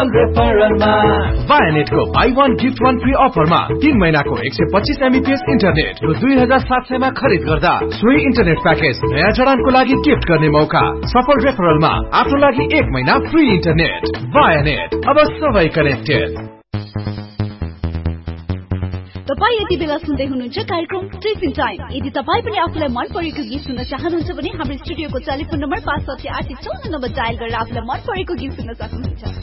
सफल रेफरलमा Vianet को buy one gift one free अफरमा 3 महिनाको 125 Mbps इन्टरनेट रु 2700 मा खरिद गर्दा सोही इन्टरनेट प्याकेज नयाँ जडानको लागि गिफ्ट गर्ने मौका। सफल रेफरलमा आफ्नो लागि 1 महिना फ्री इन्टरनेट। Vianet, अब सबै कनेक्टेड। तपाई यति बेला सुन्दै हुनुहुन्छ कार्यक्रम टिफिन टाइम। यदि तपाई पनि आफुलाई मन परेको गीत सुन्न चाहनुहुन्छ भने हाम्रो स्टुडियोको टेलिफोन नम्बर 57854 नम्बर डायल गरेर आफुलाई मन परेको गीत सुन्न सक्नुहुन्छ।